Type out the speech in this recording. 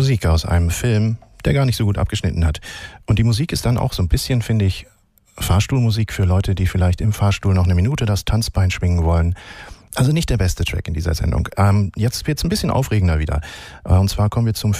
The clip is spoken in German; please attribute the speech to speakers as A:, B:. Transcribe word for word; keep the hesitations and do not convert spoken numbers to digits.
A: Musik aus einem Film, der gar nicht so gut abgeschnitten hat. Und die Musik ist dann auch so ein bisschen, finde ich, Fahrstuhlmusik für Leute, die vielleicht im Fahrstuhl noch eine Minute das Tanzbein schwingen wollen. Also nicht der beste Track in dieser Sendung. Ähm, jetzt wird's ein bisschen aufregender wieder. Äh, und zwar kommen wir zum